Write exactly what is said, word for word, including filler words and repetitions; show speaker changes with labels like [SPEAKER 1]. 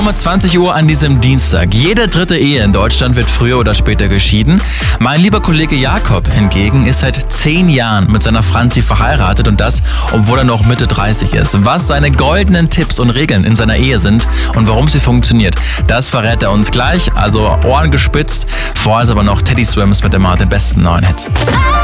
[SPEAKER 1] um zwanzig Uhr an diesem Dienstag. Jede dritte Ehe in Deutschland wird früher oder später geschieden. Mein lieber Kollege Jakob hingegen ist seit zehn Jahren mit seiner Franzi verheiratet und das, obwohl er noch Mitte dreißig ist. Was seine goldenen Tipps und Regeln in seiner Ehe sind und warum sie funktioniert, das verrät er uns gleich. Also Ohren gespitzt, vorher ist aber noch Teddy Swims mit immer den besten neuen Hits.